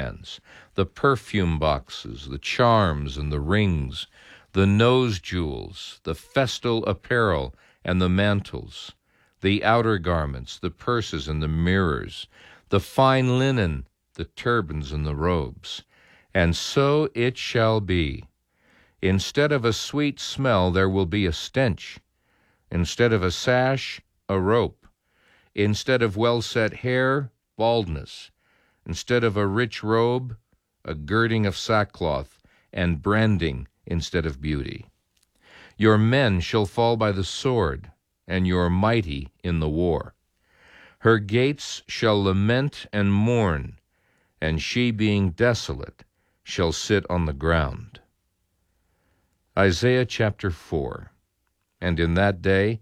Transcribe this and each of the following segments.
lampstands, the perfume boxes, the charms and the rings, the nose jewels, the festal apparel and the mantles, the outer garments, the purses and the mirrors, the fine linen, the turbans and the robes. And so it shall be. Instead of a sweet smell, there will be a stench. Instead of a sash, a rope. Instead of well-set hair, baldness. Instead of a rich robe, a girding of sackcloth, and branding instead of beauty. Your men shall fall by the sword, and your mighty in the war. Her gates shall lament and mourn, and she, being desolate, shall sit on the ground. Isaiah chapter 4. And in that day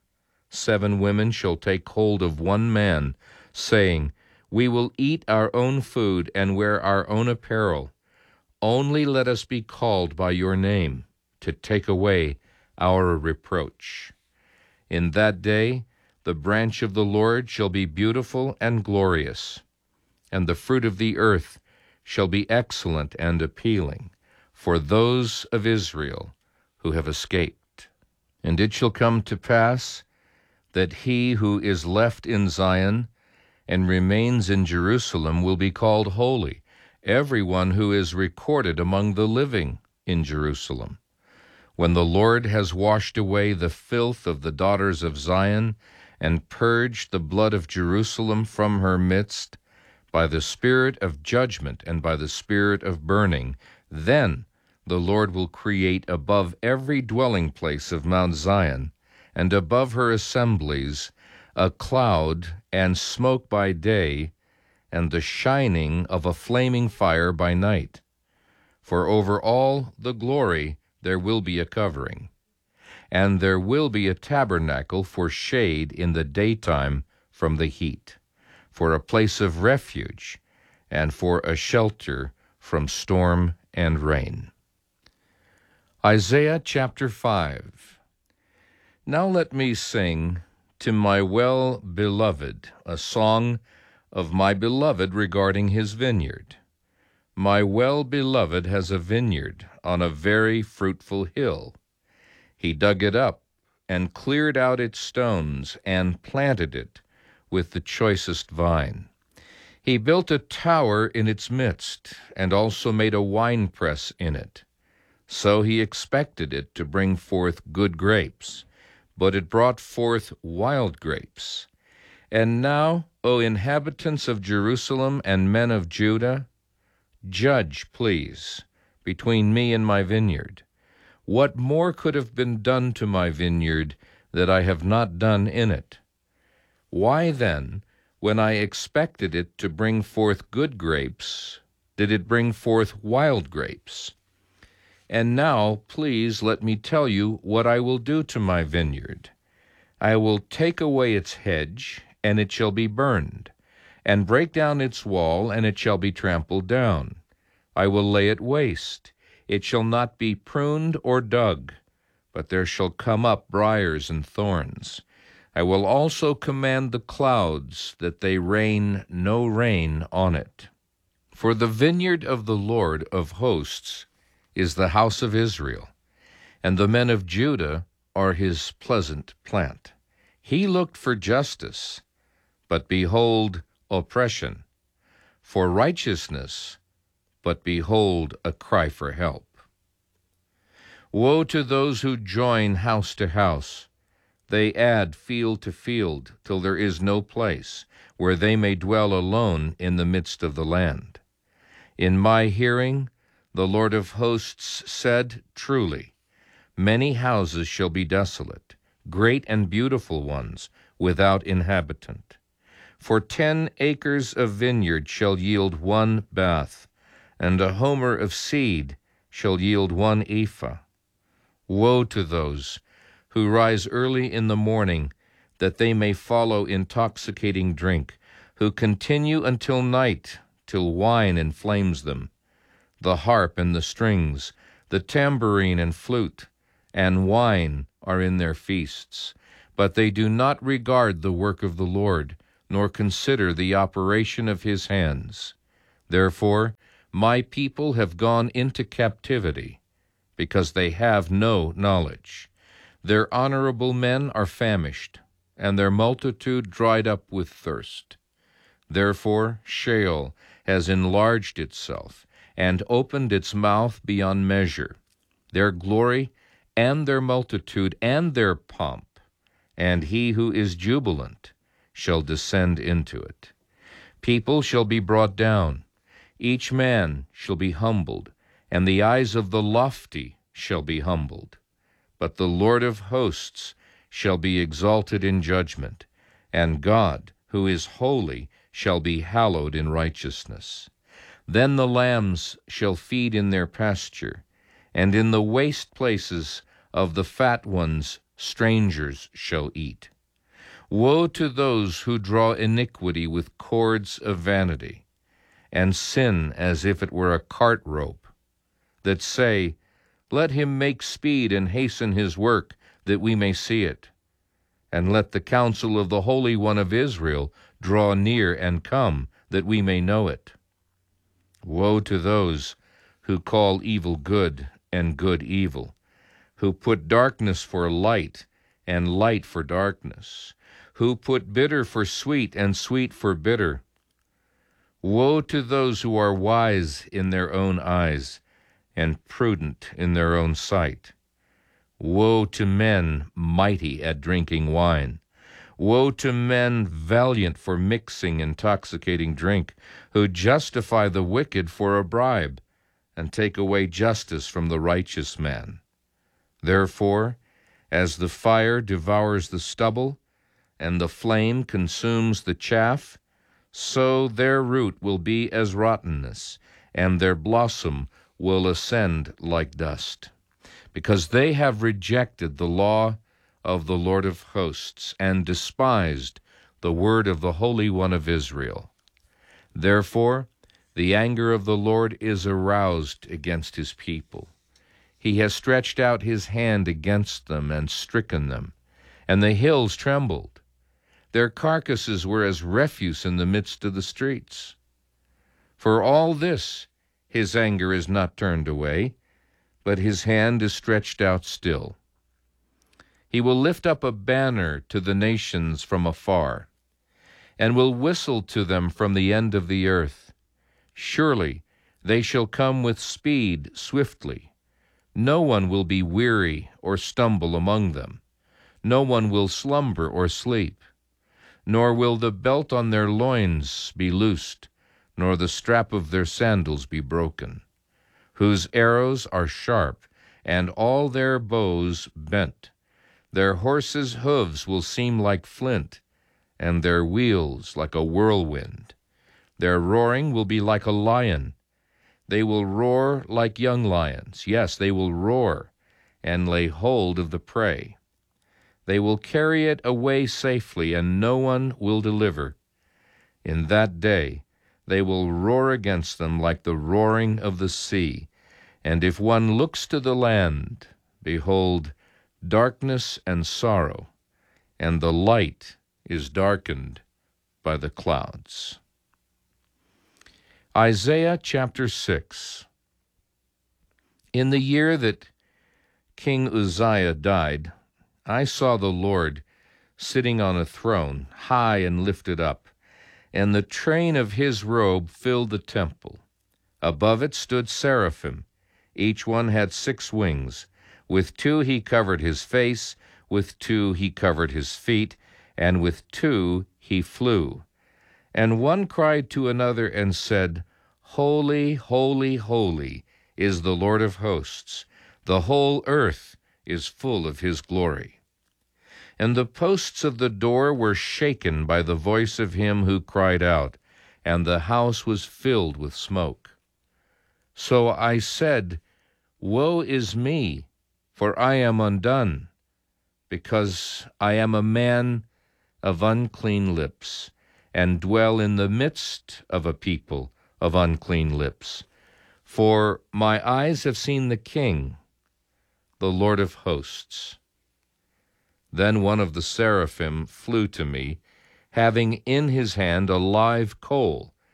7 women shall take hold of one man, saying, We will eat our own food and wear our own apparel. Only let us be called by your name, to take away our reproach. In that day the branch of the Lord shall be beautiful and glorious, and the fruit of the earth shall be excellent and appealing for those of Israel who have escaped. And it shall come to pass that he who is left in Zion and remains in Jerusalem will be called holy, everyone who is recorded among the living in Jerusalem. When the Lord has washed away the filth of the daughters of Zion and purged the blood of Jerusalem from her midst, by the spirit of judgment and by the spirit of burning, then the Lord will create above every dwelling place of Mount Zion, and above her assemblies, a cloud and smoke by day, and the shining of a flaming fire by night. For over all the glory there will be a covering, and there will be a tabernacle for shade in the daytime from the heat, for a place of refuge, and for a shelter from storm and rain. Isaiah chapter 5. Now let me sing to my well-beloved a song of my beloved regarding his vineyard. My well-beloved has a vineyard on a very fruitful hill. He dug it up and cleared out its stones and planted it with the choicest vine. He built a tower in its midst and also made a winepress in it. So he expected it to bring forth good grapes, but it brought forth wild grapes. And now, O inhabitants of Jerusalem and men of Judah, judge, please, between me and my vineyard. What more could have been done to my vineyard that I have not done in it? Why then, when I expected it to bring forth good grapes, did it bring forth wild grapes? And now, please let me tell you what I will do to my vineyard. I will take away its hedge, and it shall be burned, and break down its wall, and it shall be trampled down. I will lay it waste. It shall not be pruned or dug, but there shall come up briars and thorns. I will also command the clouds that they rain no rain on it. For the vineyard of the Lord of hosts is the house of Israel, and the men of Judah are his pleasant plant. He looked for justice, but behold, oppression, for righteousness, but behold, a cry for help. Woe to those who join house to house. They add field to field, till there is no place where they may dwell alone in the midst of the land. In my hearing, the Lord of hosts said, Truly, many houses shall be desolate, great and beautiful ones, without inhabitant. For 10 acres of vineyard shall yield 1 bath, and a homer of seed shall yield 1 ephah. Woe to those who rise early in the morning, that they may follow intoxicating drink, who continue until night, till wine inflames them. The harp and the strings, the tambourine and flute, and wine are in their feasts. But they do not regard the work of the Lord, nor consider the operation of his hands. Therefore, my people have gone into captivity, because they have no knowledge. Their honorable men are famished, and their multitude dried up with thirst. Therefore Sheol has enlarged itself, and opened its mouth beyond measure. Their glory, and their multitude, and their pomp, and he who is jubilant shall descend into it. People shall be brought down, each man shall be humbled, and the eyes of the lofty shall be humbled. But the Lord of hosts shall be exalted in judgment, and God, who is holy, shall be hallowed in righteousness. Then the lambs shall feed in their pasture, and in the waste places of the fat ones strangers shall eat. Woe to those who draw iniquity with cords of vanity, and sin as if it were a cart rope, that say, Let him make speed and hasten his work, that we may see it. And let the counsel of the Holy One of Israel draw near and come, that we may know it. Woe to those who call evil good and good evil, who put darkness for light and light for darkness, who put bitter for sweet and sweet for bitter. Woe to those who are wise in their own eyes and prudent in their own sight. Woe to men mighty at drinking wine. Woe to men valiant for mixing intoxicating drink, who justify the wicked for a bribe, and take away justice from the righteous man. Therefore, as the fire devours the stubble, and the flame consumes the chaff, so their root will be as rottenness, and their blossom will ascend like dust. Because they have rejected the law of the Lord of hosts, and despised the word of the Holy One of Israel. Therefore, the anger of the Lord is aroused against his people. He has stretched out his hand against them and stricken them, and the hills trembled. Their carcasses were as refuse in the midst of the streets. For all this his anger is not turned away, but his hand is stretched out still. He will lift up a banner to the nations from afar, and will whistle to them from the end of the earth. Surely they shall come with speed swiftly. No one will be weary or stumble among them. No one will slumber or sleep. Nor will the belt on their loins be loosed, nor the strap of their sandals be broken, whose arrows are sharp, and all their bows bent. Their horses' hoofs will seem like flint, and their wheels like a whirlwind. Their roaring will be like a lion. They will roar like young lions. Yes, they will roar and lay hold of the prey. They will carry it away safely, and no one will deliver. In that day they will roar against them like the roaring of the sea. And if one looks to the land, behold, darkness and sorrow, and the light is darkened by the clouds. Isaiah chapter 6. In the year that King Uzziah died, I saw the Lord sitting on a throne, high and lifted up, and the train of his robe filled the temple. Above it stood seraphim. Each one had 6 wings. With 2 he covered his face, with 2 he covered his feet, and with 2 he flew. And one cried to another and said, Holy, holy, holy is the Lord of hosts. The whole earth is full of his glory. And the posts of the door were shaken by the voice of him who cried out, and the house was filled with smoke. So I said, Woe is me, for I am undone, because I am a man of unclean lips, and dwell in the midst of a people of unclean lips. For my eyes have seen the King, the Lord of hosts. Then one of the seraphim flew to me, having in his hand a live coal,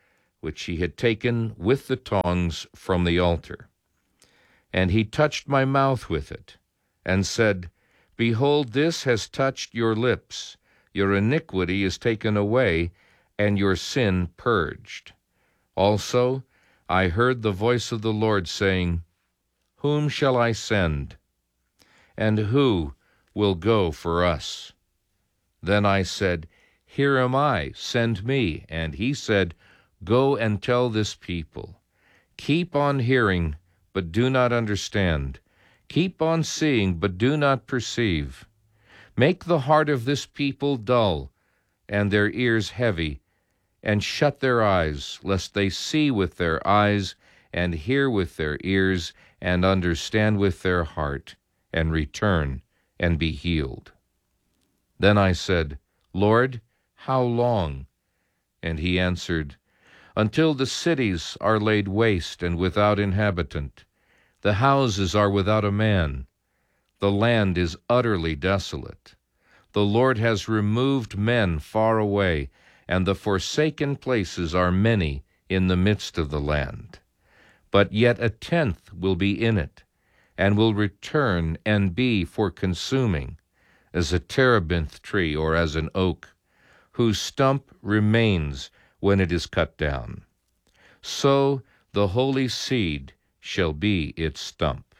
which he had taken with the tongs from the altar. And he touched my mouth with it, and said, Behold, this has touched your lips. Your iniquity is taken away, and your sin purged. Also I heard the voice of the Lord saying, Whom shall I send? And who will go for us? Then I said, Here am I, send me. And he said, Go and tell this people, keep on hearing, but do not understand. Keep on seeing, but do not perceive. Make the heart of this people dull, and their ears heavy, and shut their eyes, lest they see with their eyes, and hear with their ears, and understand with their heart, and return, and be healed. Then I said, Lord, how long? And he answered, Until the cities are laid waste and without inhabitant, the houses are without a man, the land is utterly desolate. The Lord has removed men far away, and the forsaken places are many in the midst of the land. But yet a tenth will be in it, and will return and be for consuming, as a terebinth tree or as an oak, whose stump remains when it is cut down. So the holy seed shall be its stump.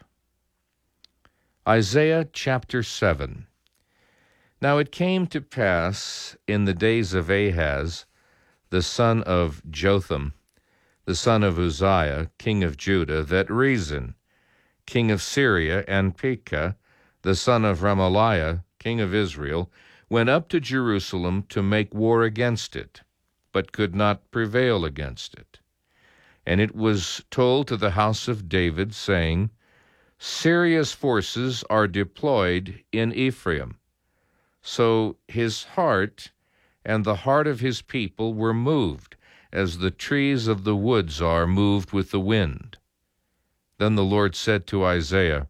Isaiah chapter 7. Now it came to pass in the days of Ahaz, the son of Jotham, the son of Uzziah, king of Judah, that Rezin, king of Syria, and Pekah, the son of Remaliah, king of Israel, went up to Jerusalem to make war against it, but could not prevail against it. And it was told to the house of David, saying, Syria's forces are deployed in Ephraim. So his heart and the heart of his people were moved, as the trees of the woods are moved with the wind. Then the Lord said to Isaiah,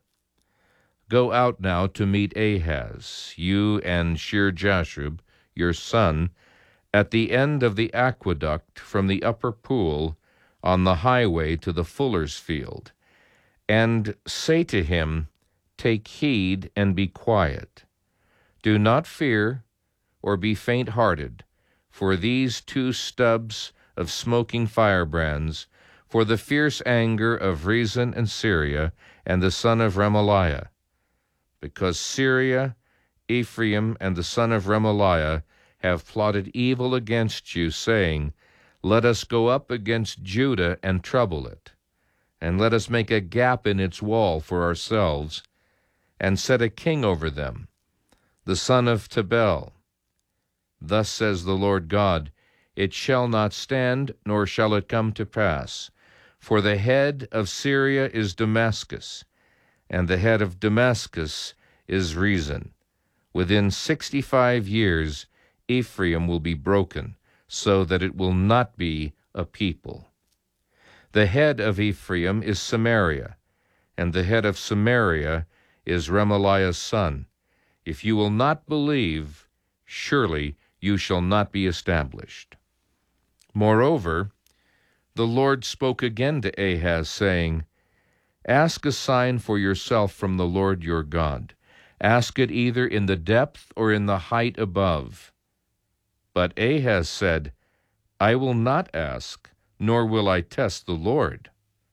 Go out now to meet Ahaz, you and Shear-Jashub, your son, at the end of the aqueduct from the upper pool on the highway to the fuller's field, and say to him, Take heed and be quiet. Do not fear or be faint-hearted, for these two stubs of smoking firebrands, for the fierce anger of Rezin and Syria and the son of Remaliah, because Syria, Ephraim, and the son of Remaliah have plotted evil against you, saying, Let us go up against Judah and trouble it, and let us make a gap in its wall for ourselves, and set a king over them, the son of Tabel. Thus says the Lord God, It shall not stand, nor shall it come to pass. For the head of Syria is Damascus, and the head of Damascus is Rezin. Within 65 years Ephraim will be broken, so that it will not be a people. The head of Ephraim is Samaria, and the head of Samaria is Remaliah's son. If you will not believe, surely you shall not be established. Moreover, the Lord spoke again to Ahaz, saying, Ask a sign for yourself from the Lord your God. Ask it either in the depth or in the height above. But Ahaz said, I will not ask, nor will I test the Lord.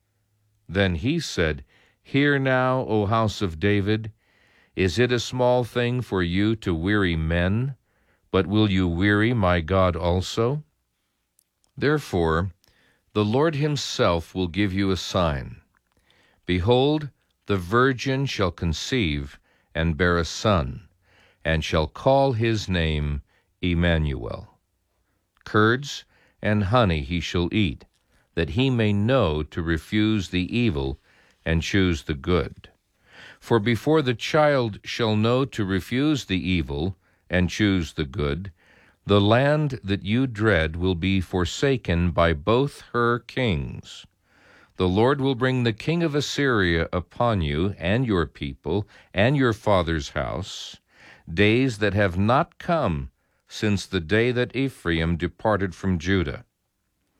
Then he said, Hear now, O house of David, is it a small thing for you to weary men, but will you weary my God also? Therefore, the Lord himself will give you a sign. Behold, the virgin shall conceive and bear a son, and shall call his name Emmanuel. Curds and honey he shall eat, that he may know to refuse the evil and choose the good. For before the child shall know to refuse the evil and choose the good, the land that you dread will be forsaken by both her kings. The Lord will bring the king of Assyria upon you and your people and your father's house, days that have not come since the day that Ephraim departed from Judah.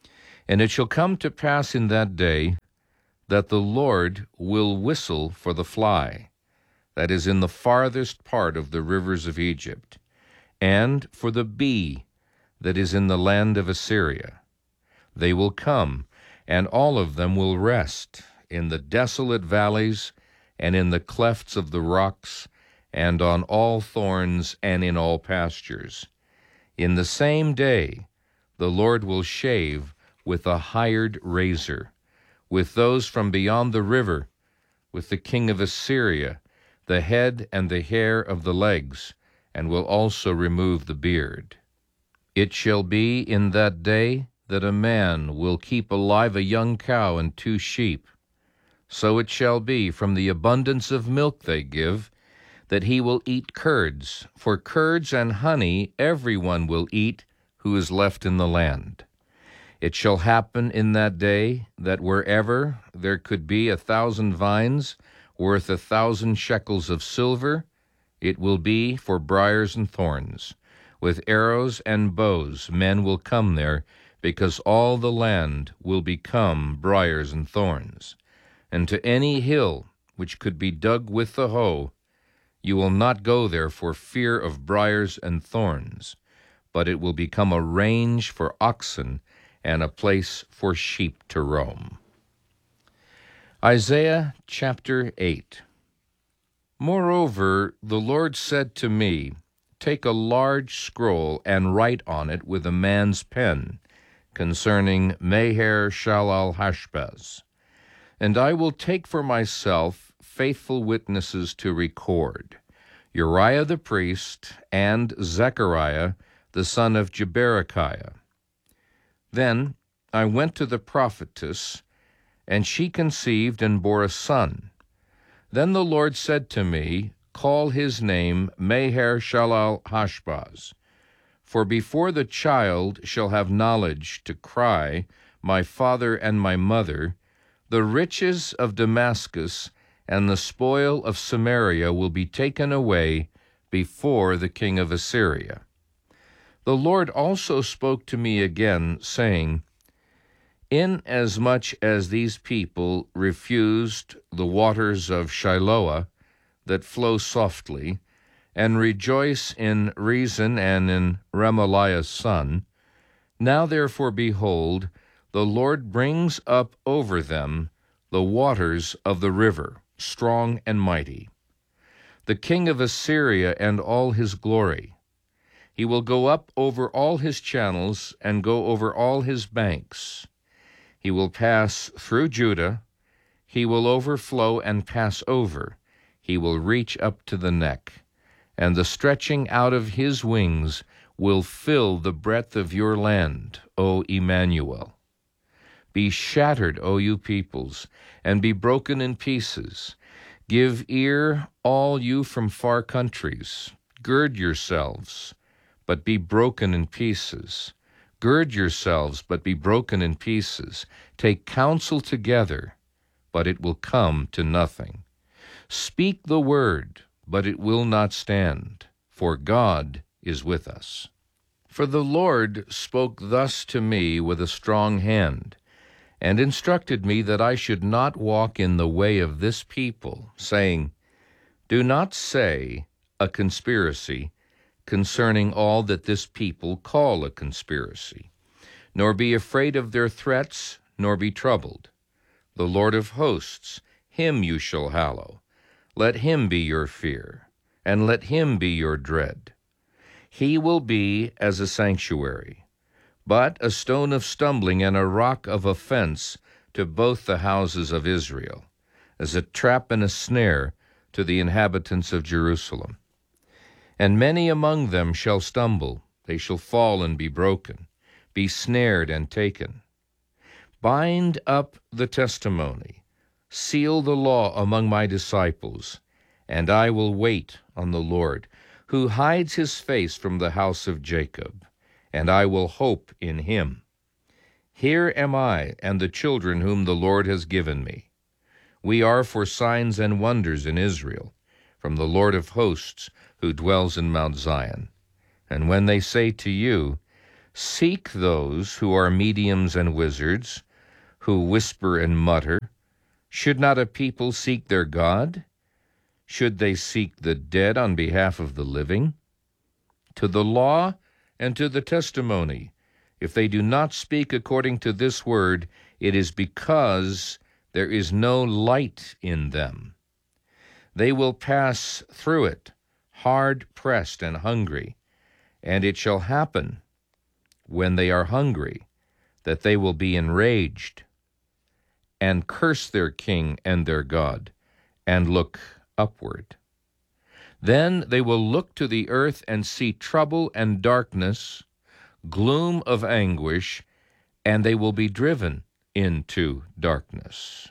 And it shall come to pass in that day that the Lord will whistle for the fly, that is in the farthest part of the rivers of Egypt, and for the bee that is in the land of Assyria. They will come, and all of them will rest in the desolate valleys, and in the clefts of the rocks, and on all thorns, and in all pastures. In the same day the Lord will shave with a hired razor, with those from beyond the river, with the king of Assyria, the head and the hair of the legs, and will also remove the beard. It shall be in that day that a man will keep alive a young cow and 2 sheep. So it shall be from the abundance of milk they give, that he will eat curds, for curds and honey every one will eat who is left in the land. It shall happen in that day that wherever there could be 1,000 vines worth 1,000 shekels of silver, it will be for briars and thorns. With arrows and bows men will come there, because all the land will become briars and thorns. And to any hill which could be dug with the hoe, you will not go there for fear of briars and thorns, but it will become a range for oxen and a place for sheep to roam. Isaiah chapter 8. Moreover, the Lord said to me, Take a large scroll and write on it with a man's pen concerning Maher-shalal-Hashbaz. And I will take for myself faithful witnesses to record, Uriah the priest and Zechariah the son of Jeberechiah. Then I went to the prophetess, and she conceived and bore a son. Then the Lord said to me, Call his name Maher-shalal-Hashbaz, for before the child shall have knowledge to cry, My father and my mother, the riches of Damascus and the spoil of Samaria will be taken away before the king of Assyria. The Lord also spoke to me again, saying, Inasmuch as these people refused the waters of Shiloah that flow softly, and rejoice in Rezin and in Remaliah's son, now therefore, behold, the Lord brings up over them the waters of the river, strong and mighty. The king of Assyria and all his glory. He will go up over all his channels and go over all his banks. He will pass through Judah. He will overflow and pass over. He will reach up to the neck. And the stretching out of his wings will fill the breadth of your land, O Emmanuel. Be shattered, O you peoples, and be broken in pieces. Give ear, all you from far countries. Gird yourselves, but be broken in pieces. Gird yourselves, but be broken in pieces. Take counsel together, but it will come to nothing. Speak the word, but it will not stand, for God is with us. For the Lord spoke thus to me with a strong hand, and instructed me that I should not walk in the way of this people, saying, Do not say a conspiracy concerning all that this people call a conspiracy, nor be afraid of their threats, nor be troubled. The Lord of hosts, him you shall hallow. Let him be your fear, and let him be your dread. He will be as a sanctuary, but a stone of stumbling and a rock of offense to both the houses of Israel, as a trap and a snare to the inhabitants of Jerusalem. And many among them shall stumble, they shall fall and be broken, be snared and taken. Bind up the testimony, seal the law among my disciples, and I will wait on the Lord, who hides his face from the house of Jacob, and I will hope in him. Here am I and the children whom the Lord has given me. We are for signs and wonders in Israel, from the Lord of hosts, who dwells in Mount Zion. And when they say to you, Seek those who are mediums and wizards, who whisper and mutter. Should not a people seek their God? Should they seek the dead on behalf of the living? To the law and to the testimony, if they do not speak according to this word, it is because there is no light in them. They will pass through it, hard-pressed and hungry, and it shall happen, when they are hungry, that they will be enraged, and curse their king and their God, and look upward. Then they will look to the earth and see trouble and darkness, gloom of anguish, and they will be driven into darkness.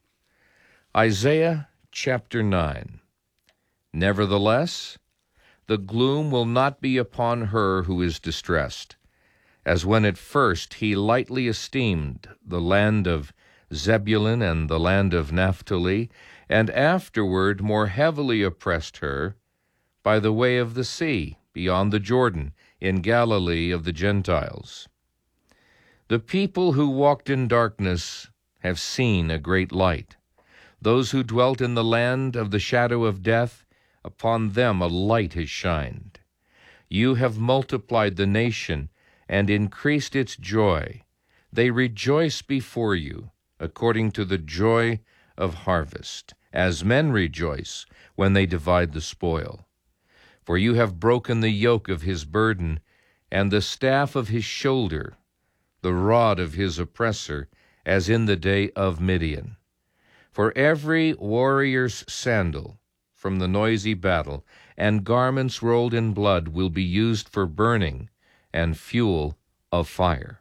Isaiah chapter 9. Nevertheless, the gloom will not be upon her who is distressed, as when at first he lightly esteemed the land of Zebulun and the land of Naphtali, and afterward more heavily oppressed her by the way of the sea, beyond the Jordan, in Galilee of the Gentiles. The people who walked in darkness have seen a great light. Those who dwelt in the land of the shadow of death, upon them a light has shined. You have multiplied the nation and increased its joy. They rejoice before you, according to the joy of harvest, as men rejoice when they divide the spoil. For you have broken the yoke of his burden, and the staff of his shoulder, the rod of his oppressor, as in the day of Midian. For every warrior's sandal from the noisy battle, and garments rolled in blood will be used for burning and fuel of fire.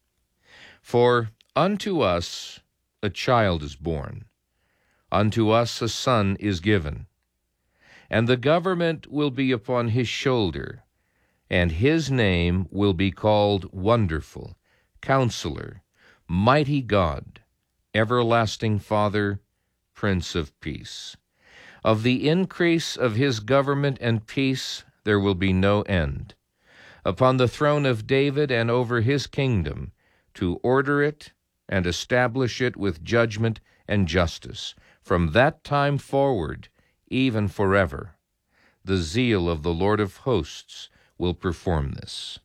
For unto us a child is born, unto us a son is given, and the government will be upon his shoulder, and his name will be called Wonderful, Counselor, Mighty God, Everlasting Father, Prince of Peace. Of the increase of his government and peace there will be no end, upon the throne of David and over his kingdom, to order it and establish it with judgment and justice, from that time forward, even forever. The zeal of the Lord of hosts will perform this.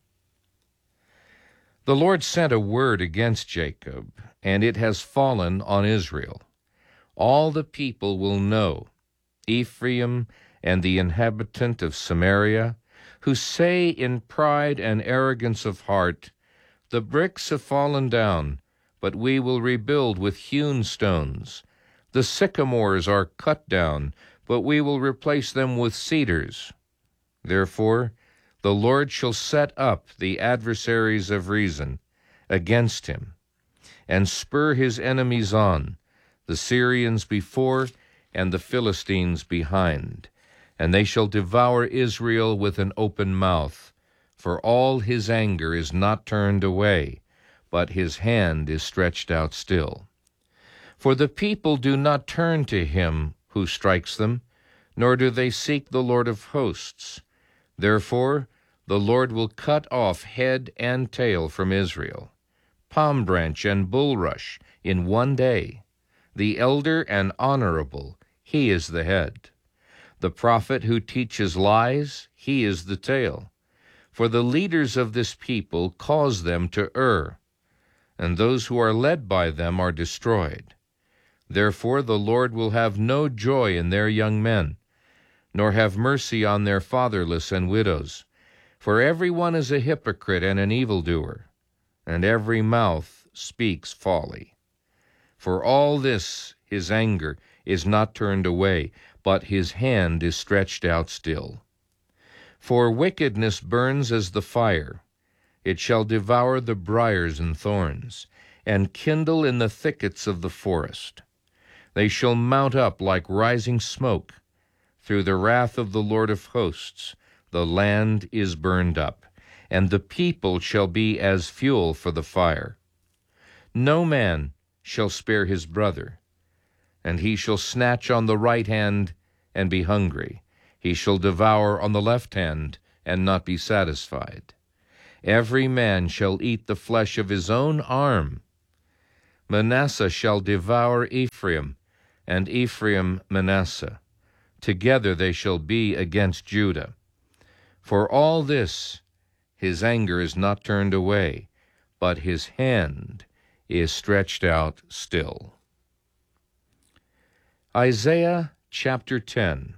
The Lord sent a word against Jacob, and it has fallen on Israel. All the people will know, Ephraim and the inhabitant of Samaria, who say in pride and arrogance of heart, the bricks have fallen down, but we will rebuild with hewn stones. The sycamores are cut down, but we will replace them with cedars. Therefore, the Lord shall set up the adversaries of reason against him, and spur his enemies on, the Syrians before and the Philistines behind. And they shall devour Israel with an open mouth, for all his anger is not turned away, but his hand is stretched out still. For the people do not turn to him who strikes them, nor do they seek the Lord of hosts. Therefore the Lord will cut off head and tail from Israel, palm branch and bulrush in one day. The elder and honorable, he is the head. The prophet who teaches lies, he is the tail. For the leaders of this people cause them to err, and those who are led by them are destroyed. Therefore the Lord will have no joy in their young men, nor have mercy on their fatherless and widows. For every one is a hypocrite and an evildoer, and every mouth speaks folly. For all this his anger is not turned away, but his hand is stretched out still. For wickedness burns as the fire. It shall devour the briars and thorns, and kindle in the thickets of the forest. They shall mount up like rising smoke. Through the wrath of the Lord of hosts, the land is burned up, and the people shall be as fuel for the fire. No man shall spare his brother, and he shall snatch on the right hand and be hungry. He shall devour on the left hand and not be satisfied. Every man shall eat the flesh of his own arm. Manasseh shall devour Ephraim, and Ephraim Manasseh. Together they shall be against Judah. For all this his anger is not turned away, but his hand is stretched out still. Isaiah chapter 10.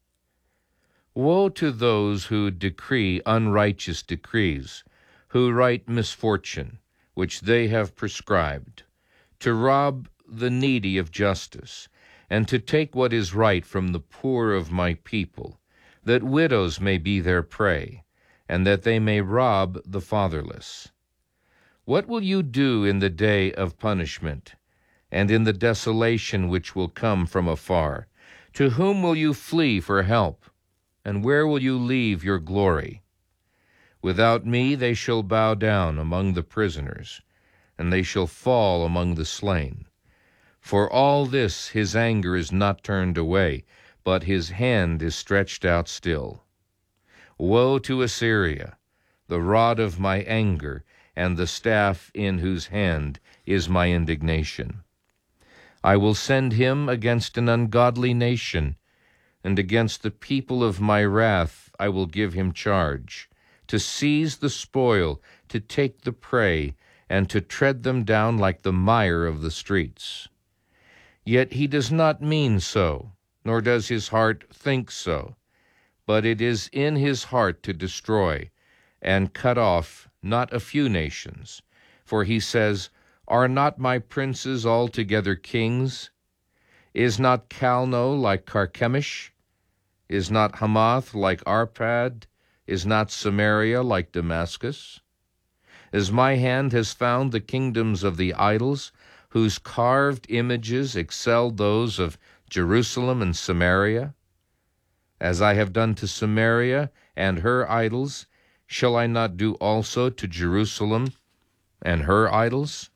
Woe to those who decree unrighteous decrees, who write misfortune, which they have prescribed, to rob the needy of justice, and to take what is right from the poor of my people, that widows may be their prey, and that they may rob the fatherless. What will you do in the day of punishment, and in the desolation which will come from afar? To whom will you flee for help, and where will you leave your glory? Without me they shall bow down among the prisoners, and they shall fall among the slain. For all this his anger is not turned away, but his hand is stretched out still. Woe to Assyria, the rod of my anger, and the staff in whose hand is my indignation. I will send him against an ungodly nation, and against the people of my wrath I will give him charge, to seize the spoil, to take the prey, and to tread them down like the mire of the streets. Yet he does not mean so, nor does his heart think so, but it is in his heart to destroy and cut off not a few nations. For he says, Are not my princes altogether kings? Is not Calno like Carchemish? Is not Hamath like Arpad? Is not Samaria like Damascus? As my hand has found the kingdoms of the idols, whose carved images excelled those of Jerusalem and Samaria? As I have done to Samaria and her idols, shall I not do also to Jerusalem and her idols?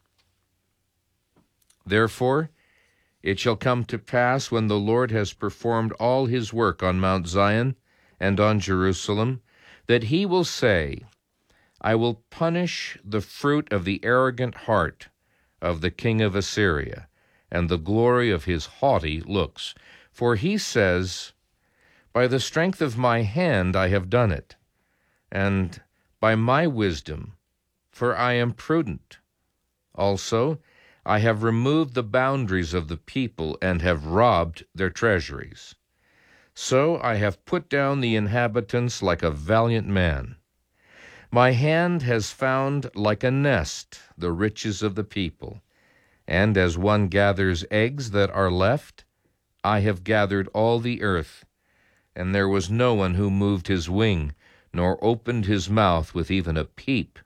Therefore, it shall come to pass when the Lord has performed all his work on Mount Zion and on Jerusalem, that he will say, I will punish the fruit of the arrogant heart of the king of Assyria, and the glory of his haughty looks. For he says, By the strength of my hand I have done it, and by my wisdom, for I am prudent. Also, I have removed the boundaries of the people, and have robbed their treasuries. So I have put down the inhabitants like a valiant man. My hand has found like a nest the riches of the people, and as one gathers eggs that are left, I have gathered all the earth, and there was no one who moved his wing, nor opened his mouth with even a peep.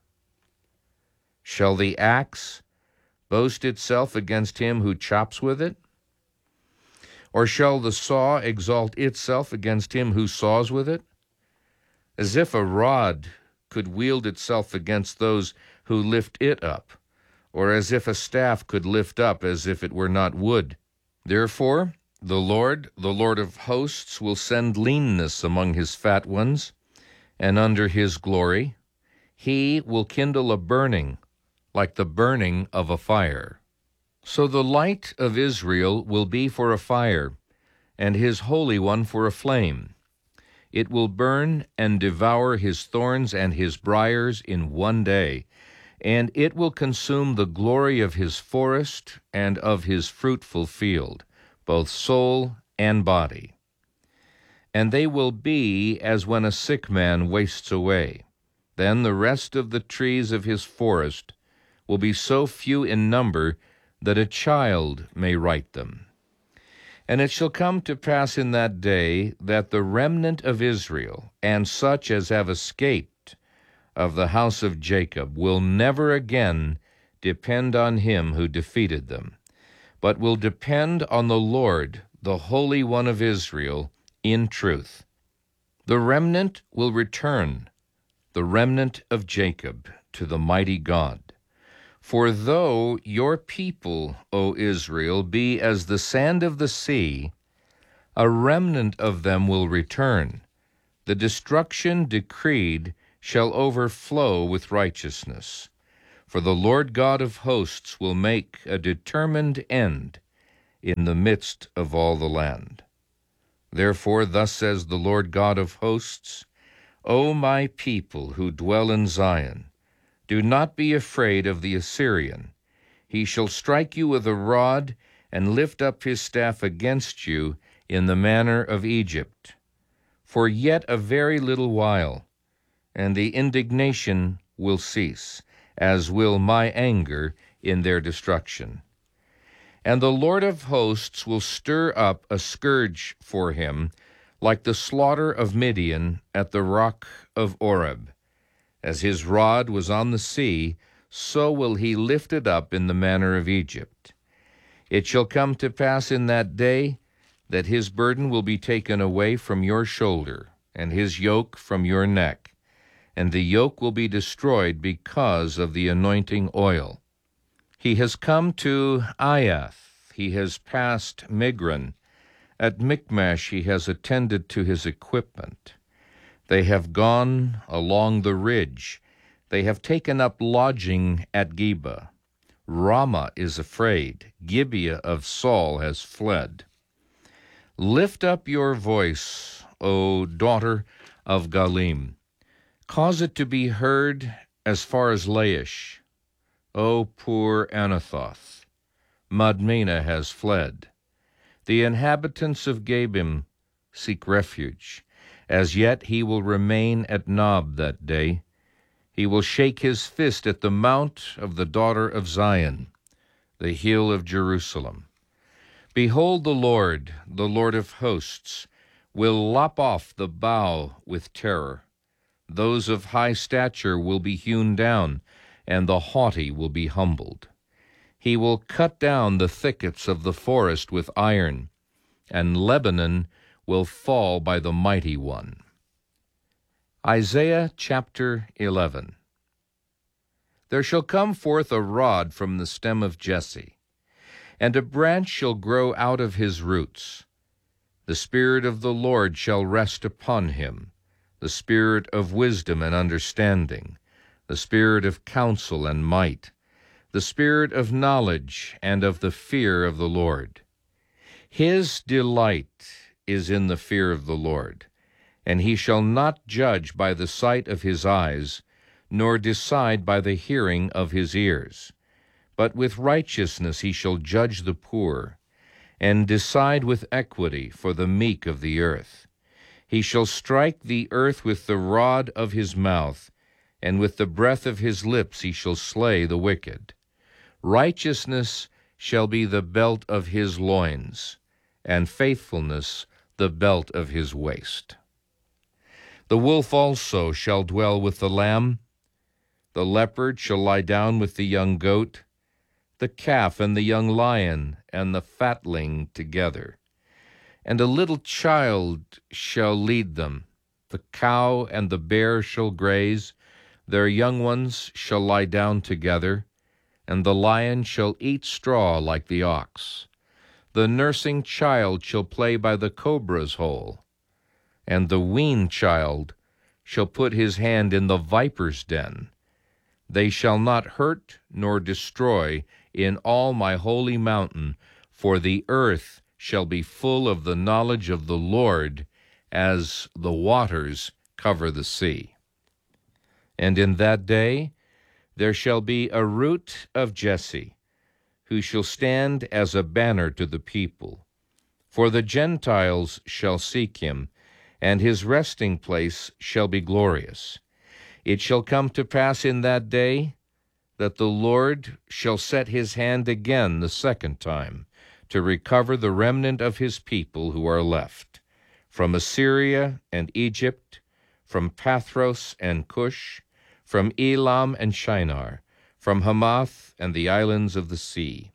Shall the axe boast itself against him who chops with it? Or shall the saw exalt itself against him who saws with it? As if a rod could wield itself against those who lift it up, or as if a staff could lift up as if it were not wood. Therefore, the Lord of hosts, will send leanness among his fat ones, and under his glory he will kindle a burning like the burning of a fire. So the light of Israel will be for a fire, and his Holy One for a flame. It will burn and devour his thorns and his briars in one day, and it will consume the glory of his forest and of his fruitful field, both soul and body. And they will be as when a sick man wastes away. Then the rest of the trees of his forest will be so few in number that a child may write them. And it shall come to pass in that day that the remnant of Israel, and such as have escaped of the house of Jacob, will never again depend on him who defeated them, but will depend on the Lord, the Holy One of Israel, in truth. The remnant will return, the remnant of Jacob, to the mighty God. For though your people, O Israel, be as the sand of the sea, a remnant of them will return. The destruction decreed shall overflow with righteousness. For the Lord God of hosts will make a determined end in the midst of all the land. Therefore, thus says the Lord God of hosts, O my people who dwell in Zion, do not be afraid of the Assyrian. He shall strike you with a rod and lift up his staff against you in the manner of Egypt. For yet a very little while, and the indignation will cease, as will my anger in their destruction. And the Lord of hosts will stir up a scourge for him, like the slaughter of Midian at the rock of Oreb. As his rod was on the sea, so will he lift it up in the manner of Egypt. It shall come to pass in that day that his burden will be taken away from your shoulder, and his yoke from your neck, and the yoke will be destroyed because of the anointing oil. He has come to Aiath, he has passed Migron. At Michmash he has attended to his equipment. They have gone along the ridge. They have taken up lodging at Geba. Ramah is afraid. Gibeah of Saul has fled. Lift up your voice, O daughter of Galim. Cause it to be heard as far as Laish. O poor Anathoth, Madmenah has fled. The inhabitants of Gabim seek refuge. As yet he will remain at Nob that day. He will shake his fist at the mount of the daughter of Zion, the hill of Jerusalem. Behold, the Lord of hosts, will lop off the bough with terror. Those of high stature will be hewn down, and the haughty will be humbled. He will cut down the thickets of the forest with iron, and Lebanon will fall by the mighty one. Isaiah chapter 11. There shall come forth a rod from the stem of Jesse, and a branch shall grow out of his roots. The Spirit of the Lord shall rest upon him, the Spirit of wisdom and understanding, the Spirit of counsel and might, the Spirit of knowledge and of the fear of the Lord. His delight is in the fear of the Lord, and he shall not judge by the sight of his eyes, nor decide by the hearing of his ears. But with righteousness he shall judge the poor, and decide with equity for the meek of the earth. He shall strike the earth with the rod of his mouth, and with the breath of his lips he shall slay the wicked. Righteousness shall be the belt of his loins, and faithfulness the belt of his waist. The wolf also shall dwell with the lamb, the leopard shall lie down with the young goat, the calf and the young lion and the fatling together. And a little child shall lead them. The cow and the bear shall graze, their young ones shall lie down together, and the lion shall eat straw like the ox. The nursing child shall play by the cobra's hole, and the weaned child shall put his hand in the viper's den. They shall not hurt nor destroy in all my holy mountain, for the earth shall be full of the knowledge of the Lord as the waters cover the sea. And in that day there shall be a root of Jesse, who shall stand as a banner to the people. For the Gentiles shall seek him, and his resting place shall be glorious. It shall come to pass in that day that the Lord shall set his hand again the second time to recover the remnant of his people who are left, from Assyria and Egypt, from Pathros and Cush, from Elam and Shinar, from Hamath and the islands of the sea.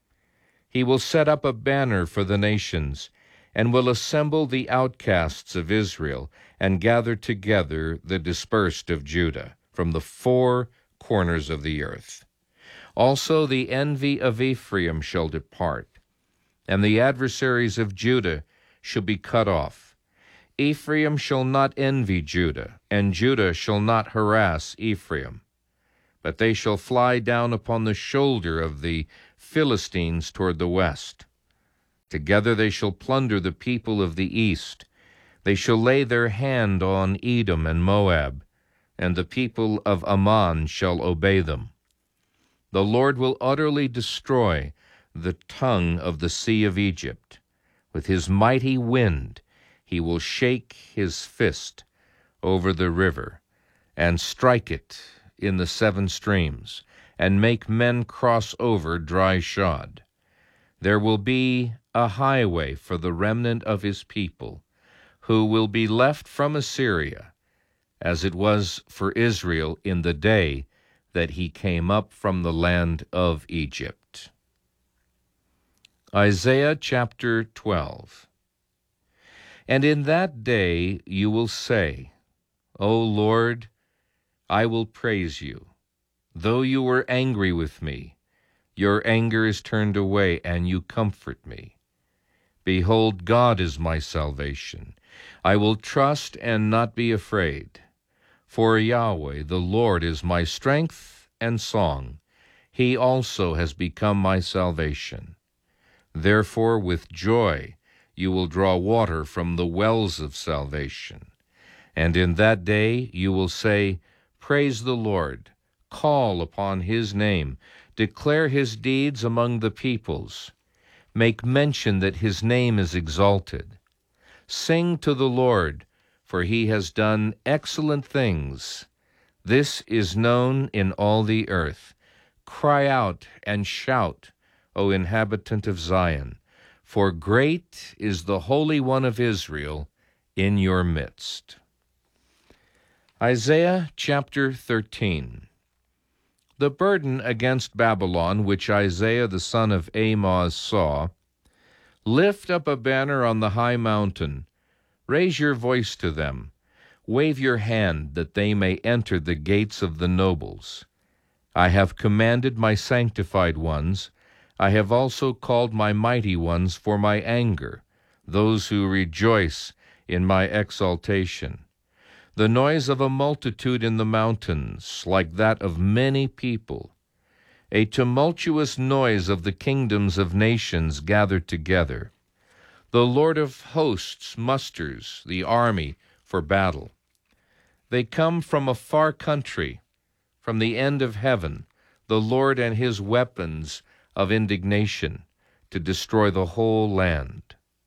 He will set up a banner for the nations, and will assemble the outcasts of Israel, and gather together the dispersed of Judah from the four corners of the earth. Also the envy of Ephraim shall depart, and the adversaries of Judah shall be cut off. Ephraim shall not envy Judah, and Judah shall not harass Ephraim. But they shall fly down upon the shoulder of the Philistines toward the west. Together they shall plunder the people of the east. They shall lay their hand on Edom and Moab, and the people of Ammon shall obey them. The Lord will utterly destroy the tongue of the sea of Egypt. With his mighty wind he will shake his fist over the river, and strike it in the 7 streams, and make men cross over dry shod. There will be a highway for the remnant of his people, who will be left from Assyria, as it was for Israel in the day that he came up from the land of Egypt. Isaiah chapter 12. And in that day you will say, O Lord, I will praise you. Though you were angry with me, your anger is turned away, and you comfort me. Behold, God is my salvation. I will trust and not be afraid. For Yahweh, the Lord, is my strength and song. He also has become my salvation. Therefore, with joy you will draw water from the wells of salvation. And in that day you will say, Praise the Lord, call upon his name, declare his deeds among the peoples. Make mention that his name is exalted. Sing to the Lord, for he has done excellent things. This is known in all the earth. Cry out and shout, O inhabitant of Zion, for great is the Holy One of Israel in your midst. Isaiah chapter 13. The burden against Babylon, which Isaiah the son of Amoz saw. Lift up a banner on the high mountain. Raise your voice to them. Wave your hand that they may enter the gates of the nobles. I have commanded my sanctified ones. I have also called my mighty ones for my anger, those who rejoice in my exaltation. The noise of a multitude in the mountains, like that of many people. A tumultuous noise of the kingdoms of nations gathered together. The Lord of hosts musters the army for battle. They come from a far country, from the end of heaven, the Lord and his weapons of indignation, to destroy the whole land.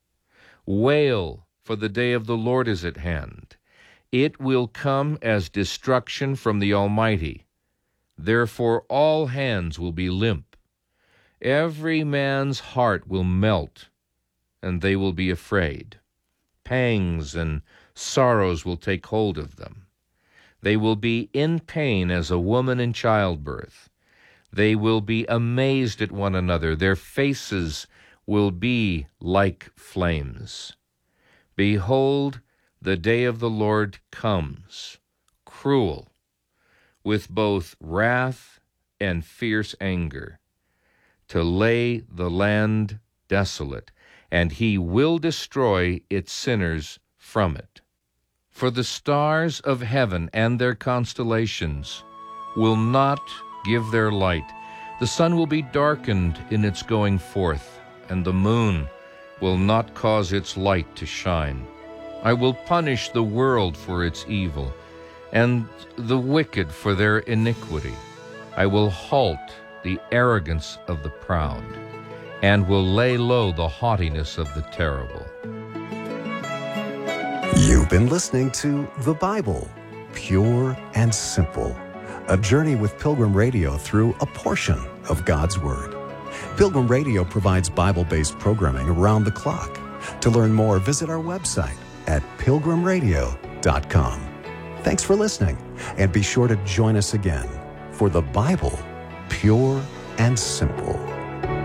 Wail, for the day of the Lord is at hand. It will come as destruction from the Almighty. Therefore all hands will be limp. Every man's heart will melt, and they will be afraid. Pangs and sorrows will take hold of them. They will be in pain as a woman in childbirth. They will be amazed at one another. Their faces will be like flames. Behold, the day of the Lord comes, cruel, with both wrath and fierce anger, to lay the land desolate, and he will destroy its sinners from it. For the stars of heaven and their constellations will not give their light. The sun will be darkened in its going forth, and the moon will not cause its light to shine. I will punish the world for its evil, and the wicked for their iniquity. I will halt the arrogance of the proud, and will lay low the haughtiness of the terrible. You've been listening to The Bible, Pure and Simple, a journey with Pilgrim Radio through a portion of God's Word. Pilgrim Radio provides Bible-based programming around the clock. To learn more, visit our website at pilgrimradio.com. Thanks for listening, and be sure to join us again for The Bible, Pure and Simple.